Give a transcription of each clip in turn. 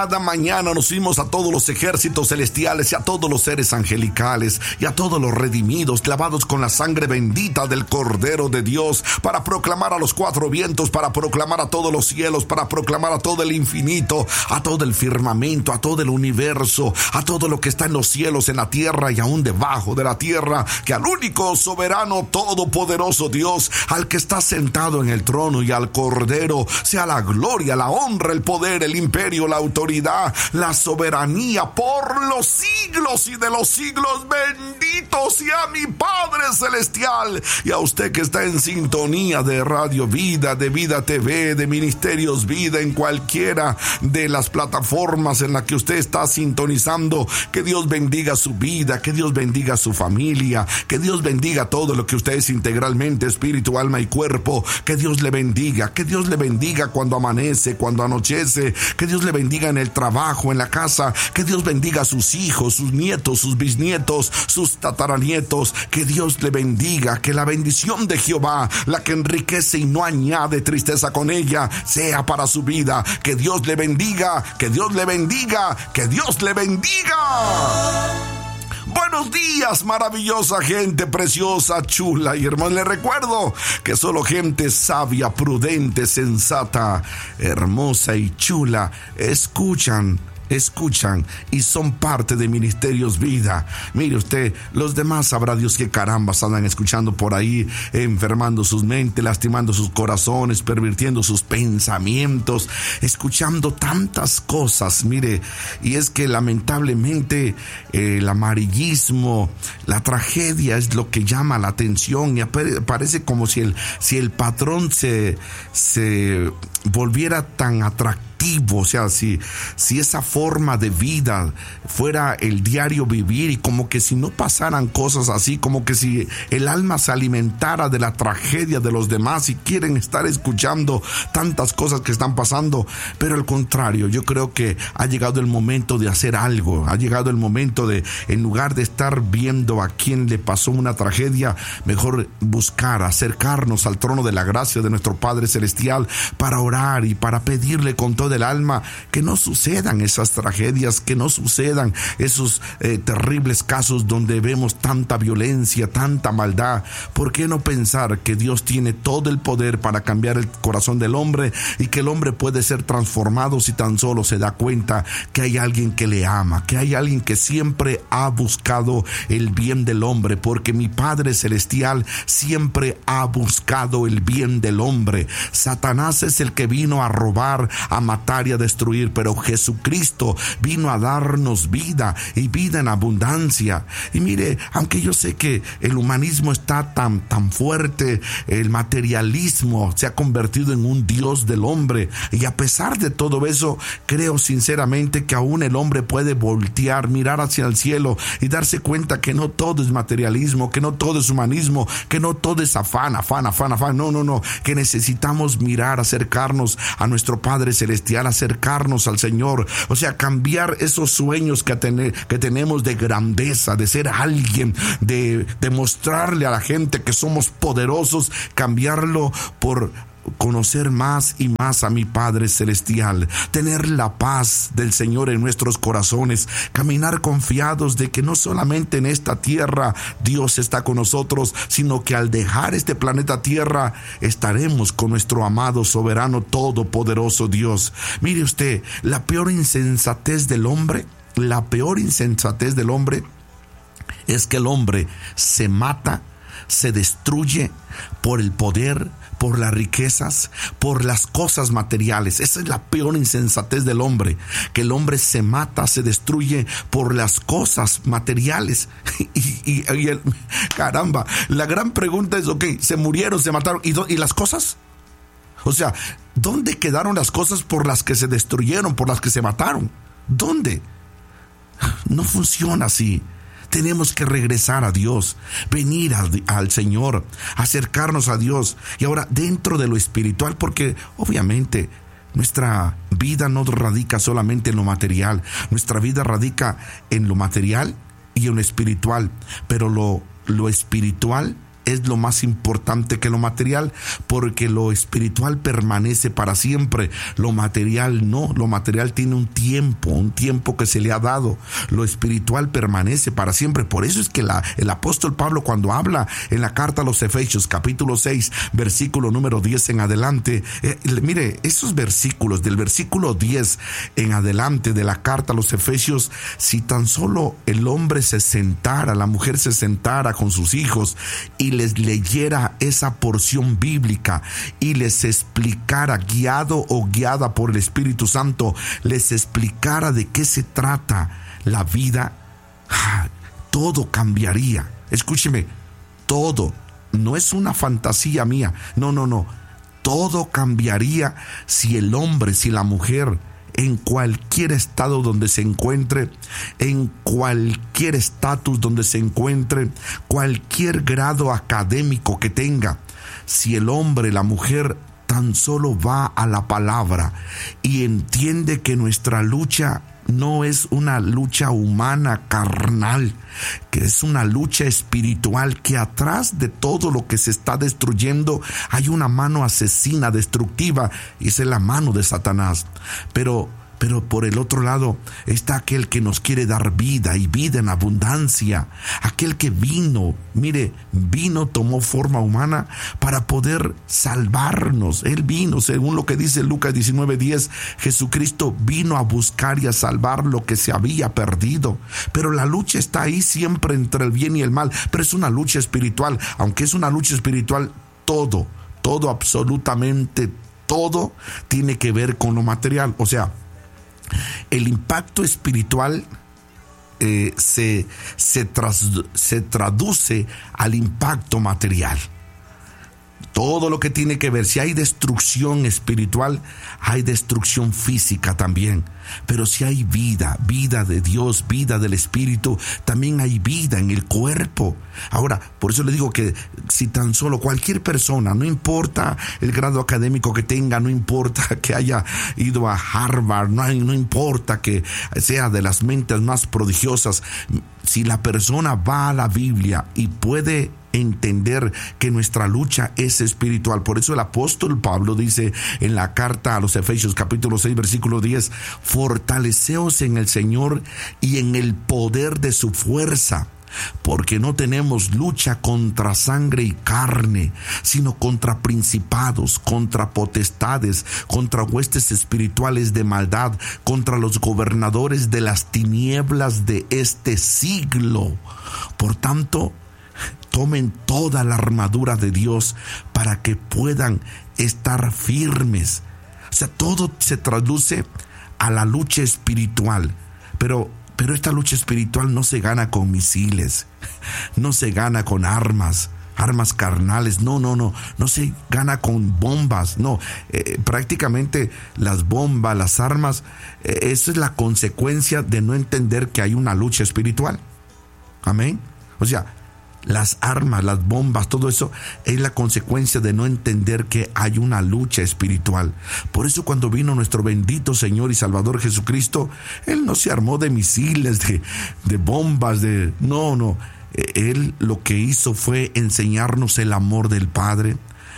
cada mañana nos unimos a todos los ejércitos celestiales y a todos los seres angelicales y a todos los redimidos, lavados con la sangre bendita del Cordero de Dios, para proclamar a los cuatro vientos, para proclamar a todos los cielos, para proclamar a todo el infinito, a todo el firmamento, a todo el universo, a todo lo que está en los cielos, en la tierra y aún debajo de la tierra, que al único soberano todopoderoso Dios, al que está sentado en el trono, y al Cordero sea la gloria, la honra, el poder, el imperio, la autoridad, la soberanía por los siglos y de los siglos. Bendito sea mi Padre Celestial. Y a usted que está en sintonía de Radio Vida, de Vida TV, de Ministerios Vida, en cualquiera de las plataformas en la que usted está sintonizando, que Dios bendiga su vida, que Dios bendiga su familia, que Dios bendiga todo lo que usted es integralmente, espíritu, alma y cuerpo. Que Dios le bendiga, que Dios le bendiga cuando amanece, cuando anochece, que Dios le bendiga en el trabajo, en la casa, que Dios bendiga a sus hijos, sus nietos, sus bisnietos, sus tataranietos. Que Dios le bendiga, que la bendición de Jehová, la que enriquece y no añade tristeza con ella, sea para su vida. Que Dios le bendiga, que Dios le bendiga, que Dios le bendiga. Buenos días, maravillosa gente preciosa, chula y hermosa. Les recuerdo que solo gente sabia, prudente, sensata, hermosa y chula escuchan y son parte de Ministerios Vida. Mire usted, los demás sabrá Dios qué carambas andan escuchando por ahí, enfermando sus mentes, lastimando sus corazones, pervirtiendo sus pensamientos, escuchando tantas cosas. Mire, y es que lamentablemente el amarillismo, la tragedia es lo que llama la atención, y parece como si el patrón se volviera tan atractivo. O sea, si esa forma de vida fuera el diario vivir, y como que si no pasaran cosas así, como que si el alma se alimentara de la tragedia de los demás y quieren estar escuchando tantas cosas que están pasando. Pero al contrario, yo creo que ha llegado el momento de hacer algo, ha llegado el momento de, en lugar de estar viendo a quien le pasó una tragedia, mejor buscar, acercarnos al trono de la gracia de nuestro Padre Celestial para orar y para pedirle con todo del alma que no sucedan esas tragedias, que no sucedan esos terribles casos donde vemos tanta violencia, tanta maldad. ¿Por qué no pensar que Dios tiene todo el poder para cambiar el corazón del hombre, y que el hombre puede ser transformado si tan solo se da cuenta que hay alguien que le ama, que hay alguien que siempre ha buscado el bien del hombre? Porque mi Padre Celestial siempre ha buscado el bien del hombre. Satanás es el que vino a robar, a matar y a destruir, pero Jesucristo vino a darnos vida, y vida en abundancia. Y mire, aunque yo sé que el humanismo está tan fuerte, el materialismo se ha convertido en un dios del hombre, y a pesar de todo eso, creo sinceramente que aún el hombre puede voltear, mirar hacia el cielo y darse cuenta que no todo es materialismo, que no todo es humanismo, que no todo es afán. No, que necesitamos mirar, acercarnos a nuestro Padre Celestial, acercarnos al Señor, o sea, cambiar esos sueños que tenemos de grandeza, de ser alguien, de demostrarle a la gente que somos poderosos, cambiarlo por conocer más y más a mi Padre Celestial, tener la paz del Señor en nuestros corazones, caminar confiados de que no solamente en esta tierra Dios está con nosotros, sino que al dejar este planeta Tierra estaremos con nuestro amado, soberano, todopoderoso Dios. Mire usted, la peor insensatez del hombre es que el hombre se mata, se destruye por el poder, por las riquezas, por las cosas materiales. Esa es la peor insensatez del hombre, que el hombre se mata, se destruye por las cosas materiales. Caramba, la gran pregunta es, ok, se murieron, se mataron, ¿y las cosas? O sea, ¿dónde quedaron las cosas por las que se destruyeron, por las que se mataron? ¿Dónde? No funciona así. Tenemos que regresar a Dios, venir al Señor, acercarnos a Dios. Y ahora, dentro de lo espiritual, porque obviamente nuestra vida no radica solamente en lo material. Nuestra vida radica en lo material y en lo espiritual. Pero lo espiritual es lo más importante que lo material, porque lo espiritual permanece para siempre, lo material no. Lo material tiene un tiempo que se le ha dado. Lo espiritual permanece para siempre. Por eso es que el apóstol Pablo, cuando habla en la carta a los Efesios capítulo 6 versículo número 10 en adelante, mire, esos versículos del versículo 10 en adelante de la carta a los Efesios, si tan solo el hombre se sentara, la mujer se sentara con sus hijos y les leyera esa porción bíblica y les explicara, guiado o guiada por el Espíritu Santo, les explicara de qué se trata la vida, todo cambiaría. Escúcheme, todo, no es una fantasía mía, no, todo cambiaría si el hombre, si la mujer, en cualquier estado donde se encuentre, en cualquier estatus donde se encuentre, cualquier grado académico que tenga, si el hombre, la mujer tan solo va a la palabra y entiende que nuestra lucha no es una lucha humana carnal, que es una lucha espiritual, que atrás de todo lo que se está destruyendo hay una mano asesina, destructiva, y esa es la mano de Satanás. Pero por el otro lado está aquel que nos quiere dar vida y vida en abundancia. Aquel que vino, tomó forma humana para poder salvarnos. Él vino, según lo que dice Lucas 19:10, Jesucristo vino a buscar y a salvar lo que se había perdido. Pero la lucha está ahí siempre entre el bien y el mal. Pero es una lucha espiritual. Aunque es una lucha espiritual, todo, absolutamente todo tiene que ver con lo material. O sea, el impacto espiritual se traduce al impacto material. Todo lo que tiene que ver, si hay destrucción espiritual, hay destrucción física también. Pero si hay vida de Dios, vida del Espíritu, también hay vida en el cuerpo. Ahora, por eso le digo que si tan solo cualquier persona, no importa el grado académico que tenga, no importa que haya ido a Harvard, no importa que sea de las mentes más prodigiosas, si la persona va a la Biblia y puede entender que nuestra lucha es espiritual. Por eso el apóstol Pablo dice en la carta a los Efesios capítulo 6 versículo 10: fortaleceos en el Señor y en el poder de su fuerza, porque no tenemos lucha contra sangre y carne, sino contra principados, contra potestades, contra huestes espirituales de maldad, contra los gobernadores de las tinieblas de este siglo. Por tanto, tomen toda la armadura de Dios para que puedan estar firmes. O sea, todo se traduce a la lucha espiritual. Pero esta lucha espiritual no se gana con misiles, no se gana con armas carnales, no se gana con bombas, prácticamente las bombas, las armas, eso es la consecuencia de no entender que hay una lucha espiritual. Amén. O sea, las armas, las bombas, todo eso es la consecuencia de no entender que hay una lucha espiritual. Por eso cuando vino nuestro bendito Señor y Salvador Jesucristo, Él no se armó de misiles, de bombas, no. Él lo que hizo fue enseñarnos el amor del Padre,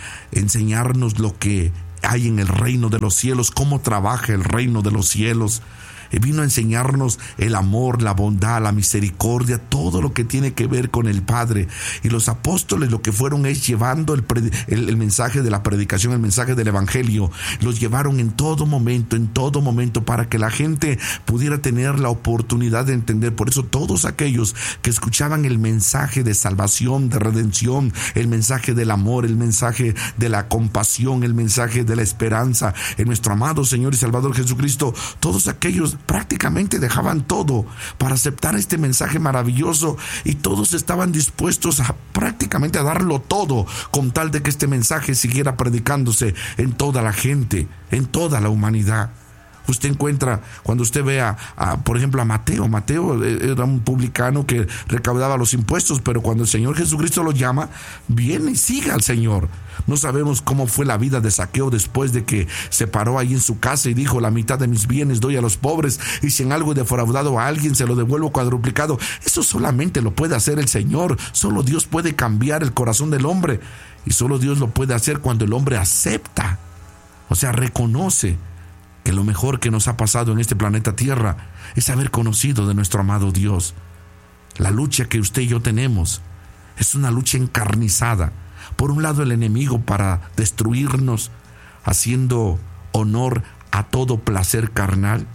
enseñarnos lo que hay en el reino de los cielos, cómo trabaja el reino de los cielos. Vino a enseñarnos el amor, la bondad, la misericordia, todo lo que tiene que ver con el Padre. Y los apóstoles lo que fueron es llevando el mensaje de la predicación, el mensaje del Evangelio. Los llevaron en todo momento, para que la gente pudiera tener la oportunidad de entender. Por eso todos aquellos que escuchaban el mensaje de salvación, de redención, el mensaje del amor, el mensaje de la compasión, el mensaje de la esperanza en nuestro amado Señor y Salvador Jesucristo, todos aquellos prácticamente dejaban todo para aceptar este mensaje maravilloso, y todos estaban dispuestos a prácticamente a darlo todo con tal de que este mensaje siguiera predicándose en toda la gente, en toda la humanidad. Usted encuentra, cuando usted vea, por ejemplo, a Mateo. Mateo era un publicano que recaudaba los impuestos, pero cuando el Señor Jesucristo lo llama, viene y sigue al Señor. No sabemos cómo fue la vida de Zaqueo después de que se paró ahí en su casa y dijo: la mitad de mis bienes doy a los pobres, y si en algo he defraudado a alguien se lo devuelvo cuadruplicado. Eso solamente lo puede hacer el Señor. Solo Dios puede cambiar el corazón del hombre, y solo Dios lo puede hacer cuando el hombre acepta, o sea, reconoce que lo mejor que nos ha pasado en este planeta Tierra es haber conocido de nuestro amado Dios. La lucha que usted y yo tenemos es una lucha encarnizada. Por un lado, el enemigo para destruirnos, haciendo honor a todo placer carnal,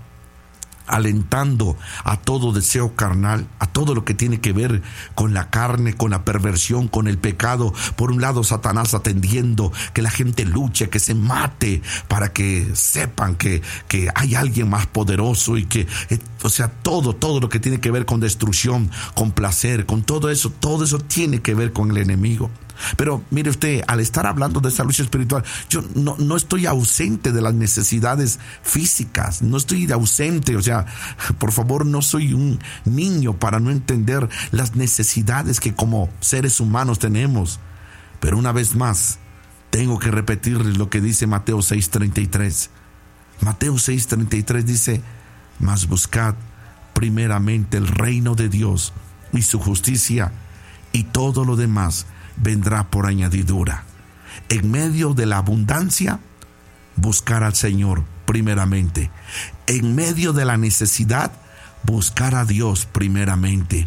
alentando a todo deseo carnal, a todo lo que tiene que ver con la carne, con la perversión, con el pecado. Por un lado, Satanás atendiendo que la gente luche, que se mate, para que sepan que hay alguien más poderoso, y que, o sea, todo lo que tiene que ver con destrucción, con placer, con todo eso tiene que ver con el enemigo. Pero mire usted, al estar hablando de esta lucha espiritual, yo no estoy ausente de las necesidades físicas, no estoy ausente, o sea, por favor, no soy un niño para no entender las necesidades que como seres humanos tenemos. Pero una vez más, tengo que repetirles lo que dice Mateo 6:33. Mateo 6:33 dice: mas buscad primeramente el reino de Dios y su justicia, y todo lo demás vendrá por añadidura. En medio de la abundancia, buscar al Señor primeramente. En medio de la necesidad, buscar a Dios primeramente.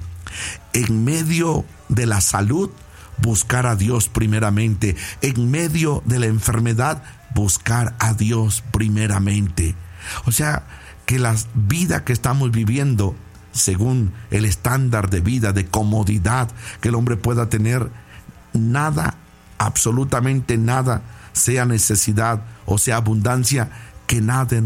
En medio de la salud, buscar a Dios primeramente. En medio de la enfermedad, buscar a Dios primeramente. O sea, que la vida que estamos viviendo, según el estándar de vida, de comodidad que el hombre pueda tener, nada, absolutamente nada, sea necesidad o sea abundancia, que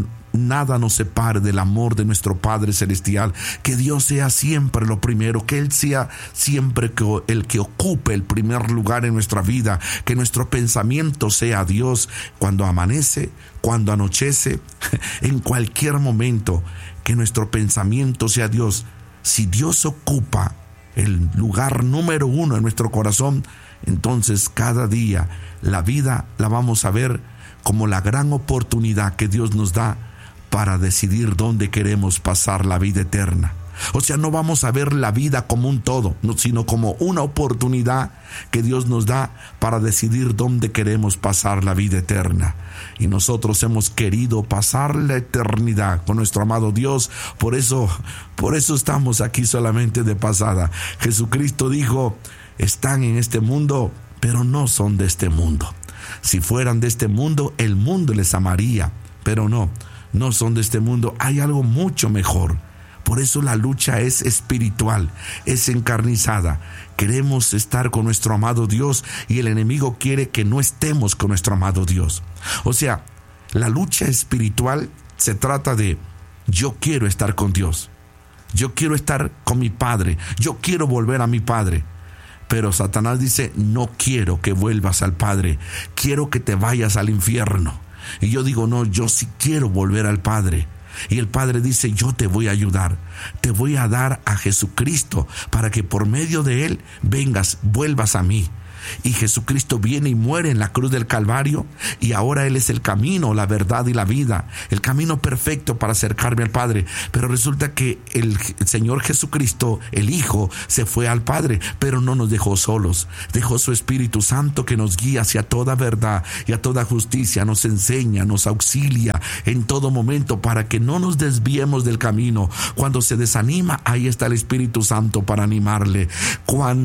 nada nos separe del amor de nuestro Padre Celestial. Que Dios sea siempre lo primero, que Él sea siempre el que ocupe el primer lugar en nuestra vida, que nuestro pensamiento sea Dios cuando amanece, cuando anochece, en cualquier momento, que nuestro pensamiento sea Dios. Si Dios ocupa el lugar número 1 en nuestro corazón, entonces cada día la vida la vamos a ver como la gran oportunidad que Dios nos da para decidir dónde queremos pasar la vida eterna. O sea, no vamos a ver la vida como un todo, sino como una oportunidad que Dios nos da para decidir dónde queremos pasar la vida eterna. Y nosotros hemos querido pasar la eternidad con nuestro amado Dios. Por eso estamos aquí solamente de pasada. Jesucristo dijo: están en este mundo, pero no son de este mundo. Si fueran de este mundo, el mundo les amaría, pero no son de este mundo. Hay algo mucho mejor. Por eso la lucha es espiritual, es encarnizada. Queremos estar con nuestro amado Dios, y el enemigo quiere que no estemos con nuestro amado Dios. O sea, la lucha espiritual se trata de: yo quiero estar con Dios, yo quiero estar con mi Padre, yo quiero volver a mi Padre. Pero Satanás dice: no quiero que vuelvas al Padre, quiero que te vayas al infierno. Y yo digo: no, yo sí quiero volver al Padre. Y el Padre dice: yo te voy a ayudar, te voy a dar a Jesucristo para que por medio de Él vuelvas a mí. Y Jesucristo viene y muere en la cruz del Calvario, y ahora Él es el camino, la verdad y la vida, el camino perfecto para acercarme al Padre. Pero resulta que el Señor Jesucristo, el Hijo, se fue al Padre, pero no nos dejó solos. Dejó su Espíritu Santo, que nos guía hacia toda verdad y a toda justicia, nos enseña, nos auxilia en todo momento para que no nos desviemos del camino. Cuando se desanima, ahí está el Espíritu Santo para animarle.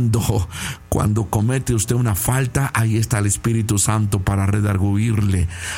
Cuando comete usted una falta, ahí está el Espíritu Santo para redarguirle.